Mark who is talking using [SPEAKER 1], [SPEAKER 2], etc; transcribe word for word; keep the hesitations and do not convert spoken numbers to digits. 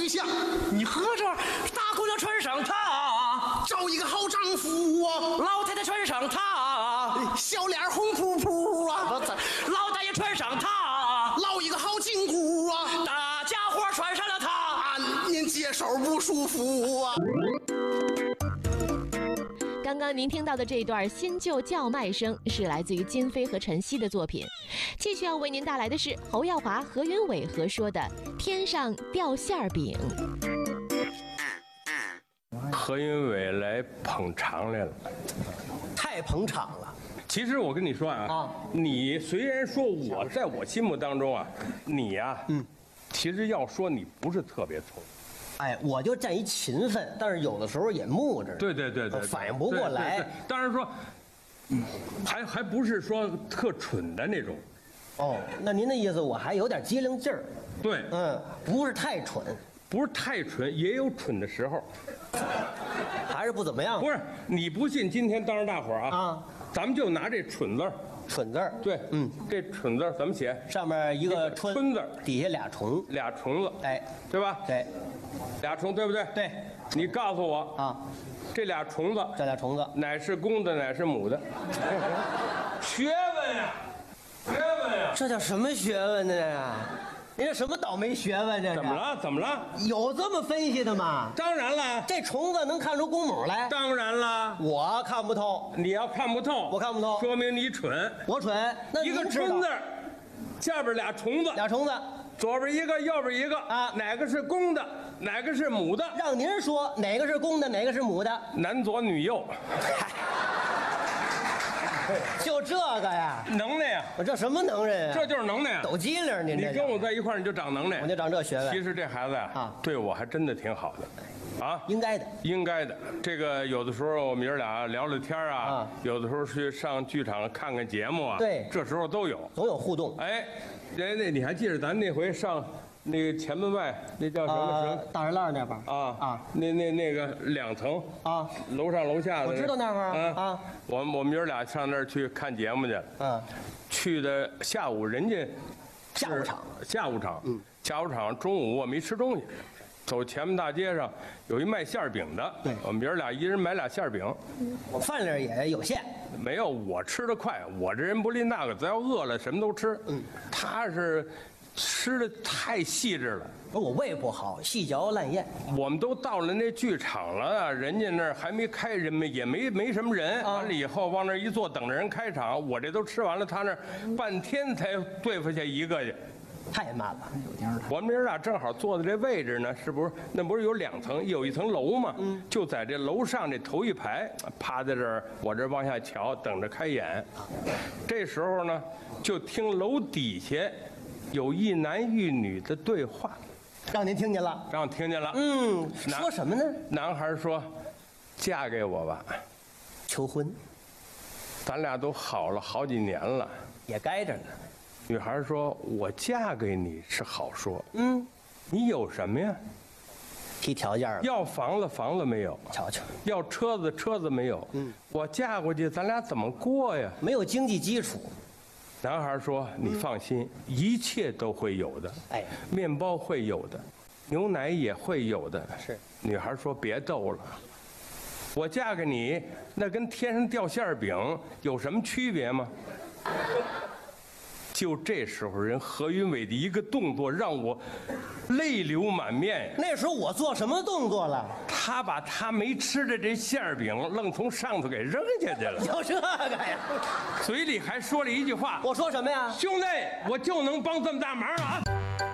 [SPEAKER 1] 对象。
[SPEAKER 2] 你合着大姑娘穿上它，
[SPEAKER 1] 找一个好丈夫啊！
[SPEAKER 2] 老太太穿上它，
[SPEAKER 1] 小脸红扑扑啊！
[SPEAKER 2] 老大爷穿上它，
[SPEAKER 1] 捞一个好金箍啊！
[SPEAKER 2] 大家伙穿上了它，
[SPEAKER 1] 您接手不舒服啊！
[SPEAKER 3] 刚刚您听到的这段新旧叫卖声是来自于金飞和陈曦的作品。继续要为您带来的是侯耀华、何云伟合说的《天上掉馅儿饼》。
[SPEAKER 4] 何云伟来捧场来了，
[SPEAKER 5] 太捧场了。
[SPEAKER 4] 其实我跟你说啊，
[SPEAKER 5] 啊
[SPEAKER 4] 你虽然说我在我心目当中啊，你呀、啊，嗯，其实要说你不是特别聪明。
[SPEAKER 5] 哎，我就占一勤奋，但是有的时候也木着。
[SPEAKER 4] 对对对对，对
[SPEAKER 5] 反应不过来。
[SPEAKER 4] 对对对当然说，嗯，还还不是说特蠢的那种。
[SPEAKER 5] 哦，那您的意思，我还有点机灵劲儿。
[SPEAKER 4] 对，
[SPEAKER 5] 嗯，不是太蠢，
[SPEAKER 4] 不是太蠢，也有蠢的时候。
[SPEAKER 5] 还是不怎么样。
[SPEAKER 4] 不是，你不信？今天当着大伙儿啊，啊，咱们就拿这蠢字儿，
[SPEAKER 5] 蠢字儿。
[SPEAKER 4] 对，嗯，这蠢字儿怎么写？
[SPEAKER 5] 上面一个春
[SPEAKER 4] 春字，
[SPEAKER 5] 底下俩虫，
[SPEAKER 4] 俩虫子，
[SPEAKER 5] 哎，
[SPEAKER 4] 对吧？
[SPEAKER 5] 对，
[SPEAKER 4] 俩虫，对不对？
[SPEAKER 5] 对。
[SPEAKER 4] 你告诉我
[SPEAKER 5] 啊，
[SPEAKER 4] 这俩虫子，
[SPEAKER 5] 这俩虫子，
[SPEAKER 4] 乃是公的，乃是母的？学问呀，学问呀！
[SPEAKER 5] 这叫什么学问呢？您这什么倒霉学问？这
[SPEAKER 4] 怎么了？怎么了？
[SPEAKER 5] 有这么分析的吗？
[SPEAKER 4] 当然了，
[SPEAKER 5] 这虫子能看出公母来？
[SPEAKER 4] 当然了，
[SPEAKER 5] 我看不透。
[SPEAKER 4] 你要看不透，
[SPEAKER 5] 我看不透，
[SPEAKER 4] 说明你蠢。
[SPEAKER 5] 我蠢。那
[SPEAKER 4] 一个春字，下边俩虫子，
[SPEAKER 5] 俩虫子，
[SPEAKER 4] 左边一个，右边一个啊，哪个是公的，哪个是母的？
[SPEAKER 5] 让您说哪个是公的，哪个是母的？
[SPEAKER 4] 男左女右。
[SPEAKER 5] 就这个呀，
[SPEAKER 4] 能耐呀！
[SPEAKER 5] 我这什么能人啊？
[SPEAKER 4] 这就是能耐呀！
[SPEAKER 5] 抖机灵，您
[SPEAKER 4] 你跟我在一块儿，你就长能耐，
[SPEAKER 5] 我就长这学问。
[SPEAKER 4] 其实这孩子呀，啊，对我还真的挺好的，啊，
[SPEAKER 5] 应该的，
[SPEAKER 4] 应该的。这个有的时候我们爷俩聊聊天啊，啊有的时候去上剧场看看节目啊，
[SPEAKER 5] 对，
[SPEAKER 4] 这时候都有，
[SPEAKER 5] 总有互动。
[SPEAKER 4] 哎，那那你还记得咱那回上？那个前门外那叫什么什么？
[SPEAKER 5] 大栅栏那边
[SPEAKER 4] 啊啊，那那那个两层
[SPEAKER 5] 啊，
[SPEAKER 4] 楼上楼下的。
[SPEAKER 5] 我知道那会儿啊啊，
[SPEAKER 4] 我们我们爷俩上那儿去看节目去。嗯，去的下午，人家
[SPEAKER 5] 下午场，
[SPEAKER 4] 下午场，嗯，下午场，中午我没吃东西，走前门大街上有一卖馅饼的，对，我们爷俩一人买俩馅饼，
[SPEAKER 5] 我饭量也有限。
[SPEAKER 4] 没有，我吃得快，我这人不吝那个，只要饿了什么都吃。嗯，他是。吃的太细致了，
[SPEAKER 5] 我胃不好，细嚼烂咽。
[SPEAKER 4] 我们都到了那剧场了，人家那儿还没开，人们也没没什么人。完了以后往那儿一坐，等着人开场。我这都吃完了，他那儿半天才对付下一个去，
[SPEAKER 5] 太慢了。
[SPEAKER 4] 我们爷俩正好坐在这位置呢，是不是？那不是有两层，有一层楼吗？嗯，就在这楼上这头一排，趴在这儿，我这往下瞧，等着开演。这时候呢，就听楼底下。有一男一女的对话，
[SPEAKER 5] 让您听见了，
[SPEAKER 4] 让我听见了。
[SPEAKER 5] 嗯，说什么呢？
[SPEAKER 4] 男孩说：“嫁给我吧，
[SPEAKER 5] 求婚。
[SPEAKER 4] 咱俩都好了好几年了，
[SPEAKER 5] 也该着呢。”
[SPEAKER 4] 女孩说：“我嫁给你是好说，
[SPEAKER 5] 嗯，
[SPEAKER 4] 你有什么呀？
[SPEAKER 5] 提条件了，
[SPEAKER 4] 要房子房子没有，
[SPEAKER 5] 瞧瞧；
[SPEAKER 4] 要车子车子没有，嗯，我嫁过去，咱俩怎么过呀？
[SPEAKER 5] 没有经济基础。”
[SPEAKER 4] 男孩说：“你放心，嗯、一切都会有的。哎，面包会有的，牛奶也会有的。”
[SPEAKER 5] 是。
[SPEAKER 4] 女孩说：“别逗了，我嫁给你，那跟天上掉馅饼有什么区别吗？”就这时候，人何云伟的一个动作让我泪流满面。
[SPEAKER 5] 那时候我做什么动作了？
[SPEAKER 4] 他把他没吃的这馅饼愣从上头给扔下去了。
[SPEAKER 5] 有这个呀？
[SPEAKER 4] 嘴里还说了一句话。
[SPEAKER 5] 我说什么呀？
[SPEAKER 4] 兄弟，我就能帮这么大忙啊！